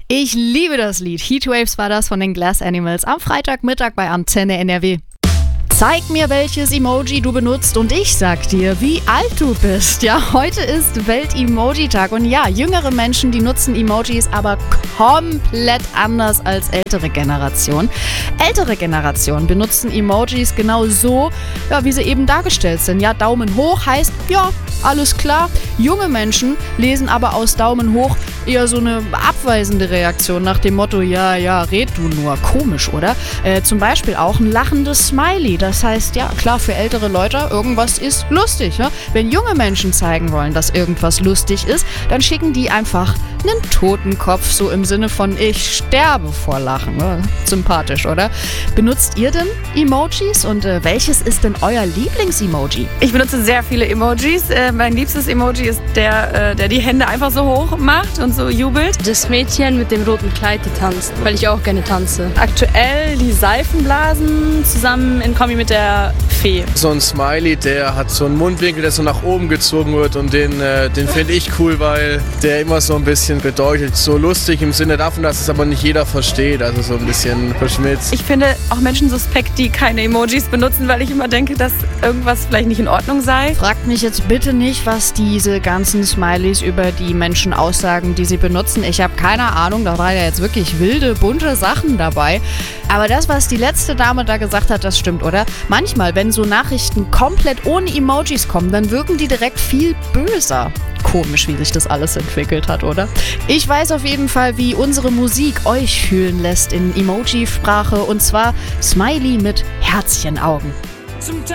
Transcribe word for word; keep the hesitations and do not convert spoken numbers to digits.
Ich liebe das Lied. Heatwaves war das von den Glass Animals am Freitagmittag bei Antenne N R W. Zeig mir, welches Emoji du benutzt und ich sag dir, wie alt du bist. Ja, heute ist Welt-Emoji-Tag und ja, jüngere Menschen, die nutzen Emojis aber komplett anders als ältere Generationen. Ältere Generationen benutzen Emojis genau so, ja, wie sie eben dargestellt sind. Ja, Daumen hoch heißt, ja, alles klar. Junge Menschen lesen aber aus Daumen hoch eher so eine abweisende Reaktion nach dem Motto, ja, ja, red du nur. Komisch, oder? Äh, zum Beispiel auch ein lachendes Smiley. Das heißt, ja, klar, für ältere Leute, irgendwas ist lustig. Ja? Wenn junge Menschen zeigen wollen, dass irgendwas lustig ist, dann schicken die einfach einen Totenkopf, so im Sinne von ich sterbe vor Lachen. Ja, sympathisch, oder? Benutzt ihr denn Emojis und äh, welches ist denn euer Lieblings-Emoji? Ich benutze sehr viele Emojis. Äh, mein liebstes Emoji ist der, äh, der die Hände einfach so hoch macht und so jubelt. Das Mädchen mit dem roten Kleid, die tanzt, weil ich auch gerne tanze. Aktuell die Seifenblasen zusammen in Kombi mit der Fee. So ein Smiley, der hat so einen Mundwinkel, der so nach oben gezogen wird und den, äh, den finde ich cool, weil der immer so ein bisschen bedeutet. So lustig im Sinne davon, dass es aber nicht jeder versteht, also so ein bisschen verschmitzt. Ich finde auch Menschen suspekt, die keine Emojis benutzen, weil ich immer denke, dass irgendwas vielleicht nicht in Ordnung sei. Fragt mich jetzt bitte nicht, was diese ganzen Smileys über die Menschen aussagen, die sie benutzen. Ich habe keine Ahnung, da waren ja jetzt wirklich wilde, bunte Sachen dabei. Aber das, was die letzte Dame da gesagt hat, das stimmt, oder? Manchmal, wenn so Nachrichten komplett ohne Emojis kommen, dann wirken die direkt viel böser. Komisch, wie sich das alles entwickelt hat, oder? Ich weiß auf jeden Fall, wie unsere Musik euch fühlen lässt in Emoji-Sprache und zwar Smiley mit Herzchenaugen.